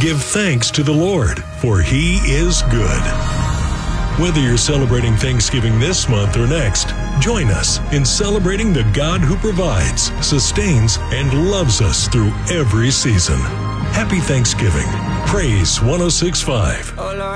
give thanks to the Lord, for He is good. Whether you're celebrating Thanksgiving this month or next, join us in celebrating the God who provides, sustains, and loves us through every season. Happy Thanksgiving. Praise 106.5.